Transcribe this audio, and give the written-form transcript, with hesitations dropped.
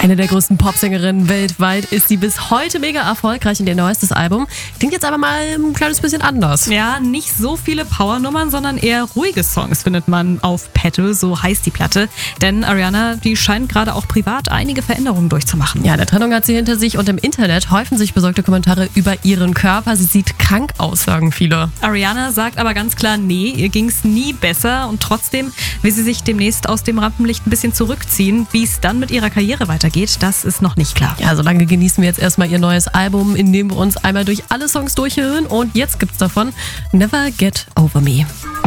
Eine der größten Popsängerinnen weltweit ist sie bis heute mega erfolgreich in ihr neuestes Album. Klingt jetzt aber mal ein kleines bisschen anders. Ja, nicht so viele Powernummern, sondern eher ruhige Songs findet man auf Petal, so heißt die Platte. Denn Ariana, die scheint gerade auch privat einige Veränderungen durchzumachen. Ja, eine Trennung hat sie hinter sich und im Internet häufen sich besorgte Kommentare über ihren Körper. Sie sieht krank aus, sagen viele. Ariana sagt aber ganz klar, nee, ihr ging's nie besser und trotzdem will sie sich demnächst aus dem Rampenlicht ein bisschen zurückziehen. Wie es dann mit ihrer Karriere weitergeht, das ist noch nicht klar. Ja, solange genießen wir jetzt erstmal ihr neues Album, in dem wir uns einmal durch alle Songs durchhören und jetzt gibt's davon Never Get Over Me.